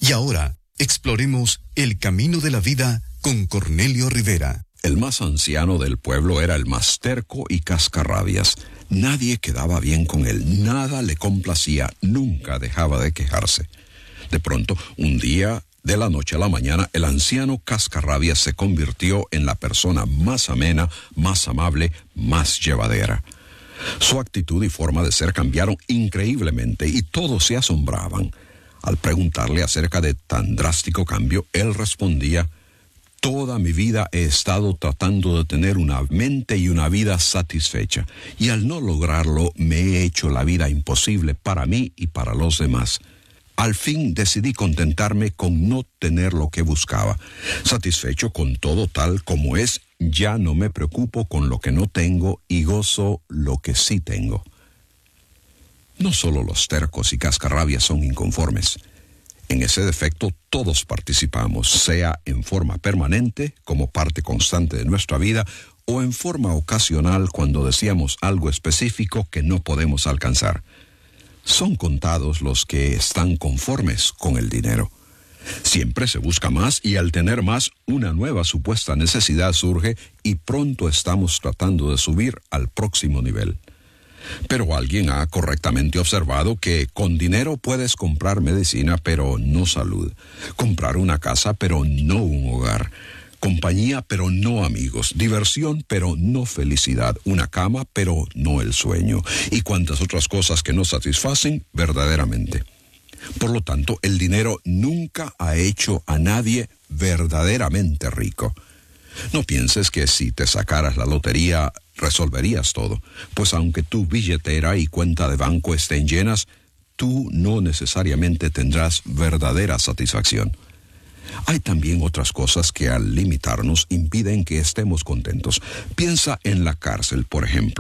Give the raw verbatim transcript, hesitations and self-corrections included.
Y ahora, exploremos el camino de la vida con Cornelio Rivera. El más anciano del pueblo era el más terco y cascarrabias. Nadie quedaba bien con él, nada le complacía, nunca dejaba de quejarse. De pronto, un día, de la noche a la mañana, el anciano cascarrabias se convirtió en la persona más amena, más amable, más llevadera. Su actitud y forma de ser cambiaron increíblemente y todos se asombraban. Al preguntarle acerca de tan drástico cambio, él respondía: toda mi vida he estado tratando de tener una mente y una vida satisfecha, y al no lograrlo me he hecho la vida imposible para mí y para los demás. Al fin decidí contentarme con no tener lo que buscaba. Satisfecho con todo tal como es, ya no me preocupo con lo que no tengo y gozo lo que sí tengo. No solo los tercos y cascarrabias son inconformes. En ese defecto todos participamos, sea en forma permanente, como parte constante de nuestra vida, o en forma ocasional cuando deseamos algo específico que no podemos alcanzar. Son contados los que están conformes con el dinero. Siempre se busca más y al tener más, una nueva supuesta necesidad surge y pronto estamos tratando de subir al próximo nivel. Pero alguien ha correctamente observado que con dinero puedes comprar medicina, pero no salud. Comprar una casa, pero no un hogar. Compañía, pero no amigos. Diversión, pero no felicidad. Una cama, pero no el sueño. Y cuantas otras cosas que no satisfacen verdaderamente. Por lo tanto, el dinero nunca ha hecho a nadie verdaderamente rico. No pienses que si te sacaras la lotería resolverías todo, pues aunque tu billetera y cuenta de banco estén llenas, tú no necesariamente tendrás verdadera satisfacción. Hay también otras cosas que al limitarnos impiden que estemos contentos. Piensa en la cárcel, por ejemplo.